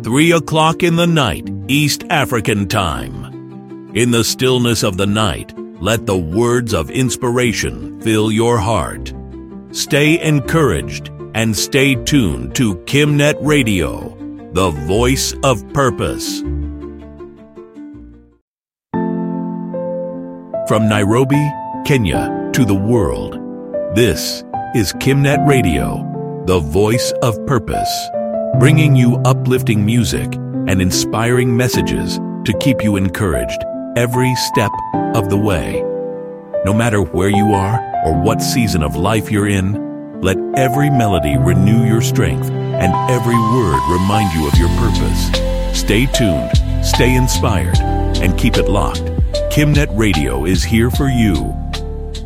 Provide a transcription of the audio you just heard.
3 o'clock in the night, East African Time. In the stillness of the night, let the words of inspiration fill your heart. Stay encouraged and stay tuned to KimNet Radio, the voice of purpose. From Nairobi, Kenya, to the world, this is KimNet Radio, the voice of purpose, bringing you uplifting music and inspiring messages to keep you encouraged every step of the way. No matter where you are or what season of life you're in, let every melody renew your strength and every word remind you of your purpose. Stay tuned, stay inspired, and keep it locked. KimNet Radio is here for you.